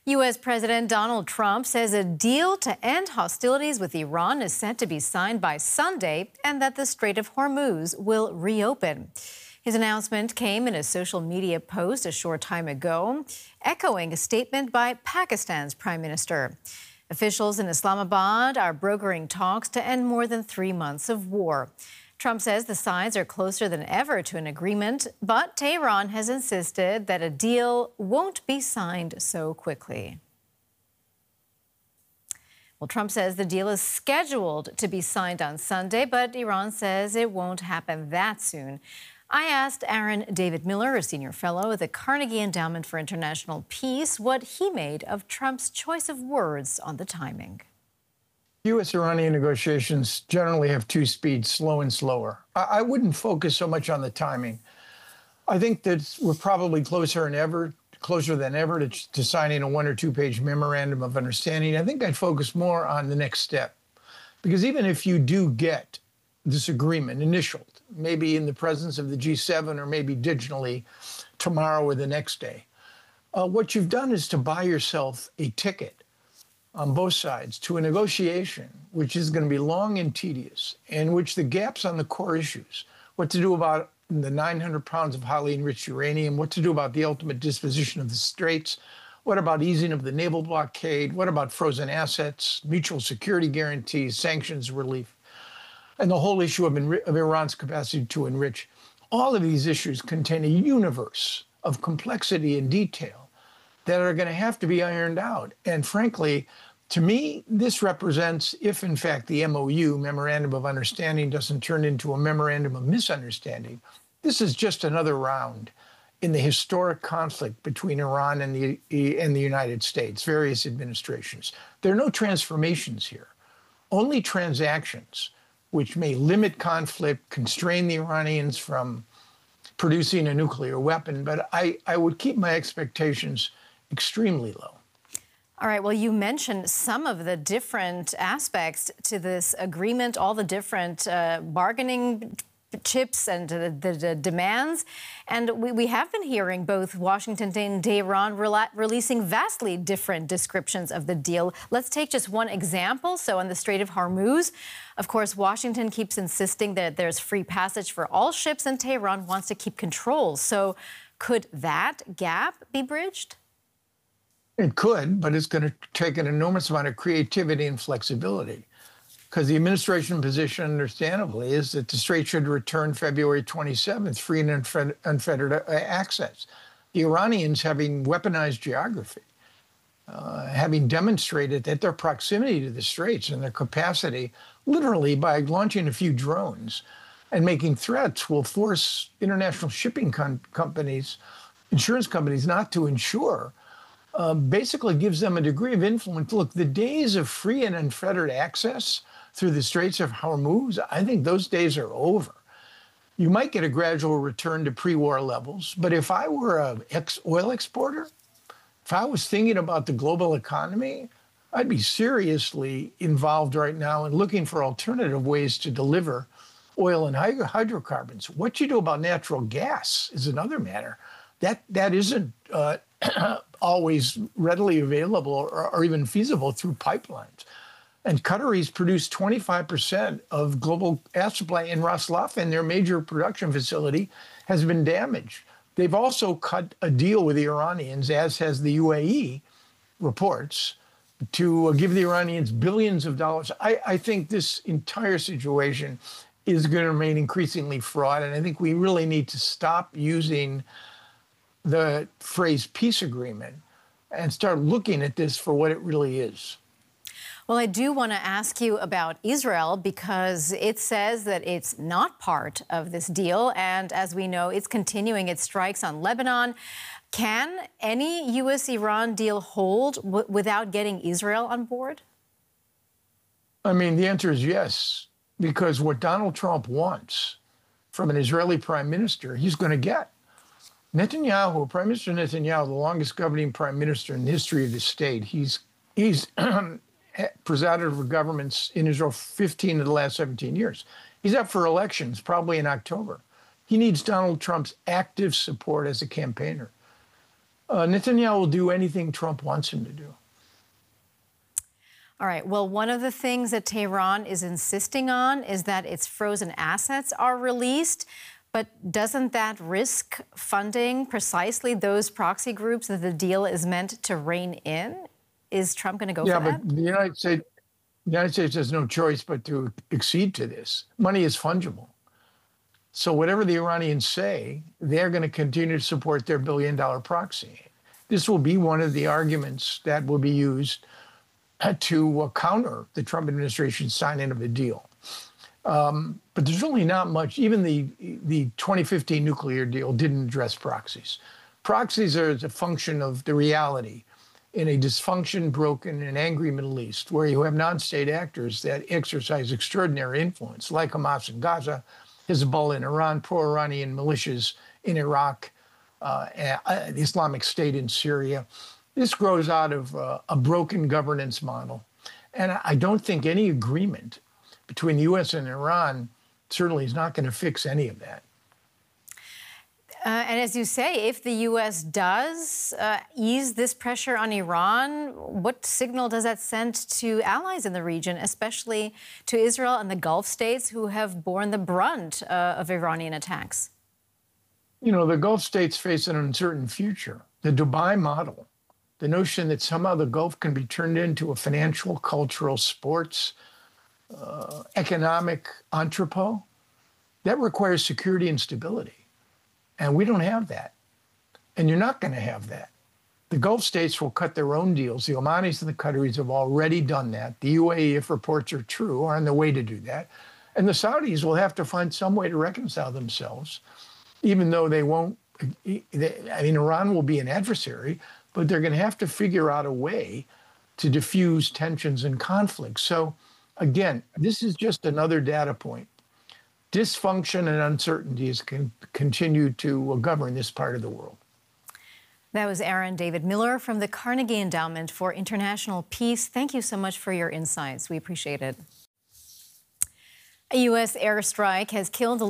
U.S. President Donald Trump says a deal to end hostilities with Iran is set to be signed by Sunday and that the Strait of Hormuz will reopen. His announcement came in a social media post a short time ago, echoing a statement by Pakistan's prime minister. Officials in Islamabad are brokering talks to end more than 3 months of war. Trump says the sides are closer than ever to an agreement, but Tehran has insisted that a deal won't be signed so quickly. Well, Trump says the deal is scheduled to be signed on Sunday, but Iran says it won't happen that soon. I asked Aaron David Miller, a senior fellow at the Carnegie Endowment for International Peace, what he made of Trump's choice of words on the timing. U.S.-Iranian negotiations generally have two speeds, slow and slower. I wouldn't focus so much on the timing. I think that we're probably closer than ever to signing a 1 or 2 page memorandum of understanding. I think I'd focus more on the next step. Because even if you do get this agreement initialed, maybe in the presence of the G7 or maybe digitally tomorrow or the next day, what you've done is to buy yourself a ticket on both sides to a negotiation which is going to be long and tedious, and which the gaps on the core issues, what to do about the 900 pounds of highly enriched uranium, what to do about the ultimate disposition of the straits, what about easing of the naval blockade, what about frozen assets, mutual security guarantees, sanctions relief, and the whole issue of Iran's capacity to enrich. All of these issues contain a universe of complexity and detail that are going to have to be ironed out. And frankly, to me, this represents, if in fact the MOU, Memorandum of Understanding, doesn't turn into a Memorandum of Misunderstanding, this is just another round in the historic conflict between Iran and the United States, various administrations. There are no transformations here, only transactions which may limit conflict, constrain the Iranians from producing a nuclear weapon. But I would keep my expectations extremely low. All right. Well, you mentioned some of the different aspects to this agreement, all the different bargaining chips and the demands. And we have been hearing both Washington and Tehran releasing vastly different descriptions of the deal. Let's take just one example. So on the Strait of Hormuz, of course, Washington keeps insisting that there's free passage for all ships, and Tehran wants to keep control. So could that gap be bridged? It could, but it's going to take an enormous amount of creativity and flexibility, because the administration position, understandably, is that the strait should return February 27th, free and unfettered access. The Iranians, having weaponized geography, having demonstrated that their proximity to the straits and their capacity, literally by launching a few drones and making threats, will force international shipping companies, insurance companies, not to insure. Basically gives them a degree of influence. Look, the days of free and unfettered access through the Straits of Hormuz, I think those days are over. You might get a gradual return to pre-war levels, but if I were an oil exporter, if I was thinking about the global economy, I'd be seriously involved right now in looking for alternative ways to deliver oil and hydrocarbons. What you do about natural gas is another matter. That isn't always readily available or even feasible through pipelines. And Qataris produce 25% of global gas supply, in Ras Laffan, their major production facility, has been damaged. They've also cut a deal with the Iranians, as has the UAE, reports, to give the Iranians billions of dollars. I think this entire situation is going to remain increasingly fraught, and I think we really need to stop using the phrase peace agreement and start looking at this for what it really is. Well, I do want to ask you about Israel, because it says that it's not part of this deal. And as we know, it's continuing its strikes on Lebanon. Can any U.S.-Iran deal hold without getting Israel on board? I mean, the answer is yes, because what Donald Trump wants from an Israeli prime minister, he's going to get. Netanyahu, Prime Minister Netanyahu, the longest governing prime minister in the history of the state, he's presided over governments in Israel 15 of the last 17 years. He's up for elections, probably in October. He needs Donald Trump's active support as a campaigner. Netanyahu will do anything Trump wants him to do. All right. Well, one of the things that Tehran is insisting on is that its frozen assets are released. But doesn't that risk funding precisely those proxy groups that the deal is meant to rein in? Is Trump going to go for that? Yeah, but the United States has no choice but to accede to this. Money is fungible. So whatever the Iranians say, they're going to continue to support their billion-dollar proxy. This will be one of the arguments that will be used to counter the Trump administration's signing of the deal. But there's really not much. Even the 2015 nuclear deal didn't address proxies. Proxies are a function of the reality in a dysfunction, broken, and angry Middle East, where you have non-state actors that exercise extraordinary influence, like Hamas in Gaza, Hezbollah in Iran, pro-Iranian militias in Iraq, the Islamic State in Syria. This grows out of a broken governance model. And I don't think any agreement between the U.S. and Iran certainly is not going to fix any of that. And as you say, if the U.S. does ease this pressure on Iran, what signal does that send to allies in the region, especially to Israel and the Gulf states who have borne the brunt of Iranian attacks? You know, the Gulf states face an uncertain future. The Dubai model, the notion that somehow the Gulf can be turned into a financial, cultural, sports, economic entrepot, that requires security and stability. And we don't have that. And you're not going to have that. The Gulf states will cut their own deals. The Omanis and the Qataris have already done that. The UAE, if reports are true, are on the way to do that. And the Saudis will have to find some way to reconcile themselves, even though they won't. I mean, Iran will be an adversary, but they're going to have to figure out a way to diffuse tensions and conflicts. So, again, this is just another data point. Dysfunction and uncertainties can continue to govern this part of the world. That was Aaron David Miller from the Carnegie Endowment for International Peace. Thank you so much for your insights. We appreciate it. A U.S. airstrike has killed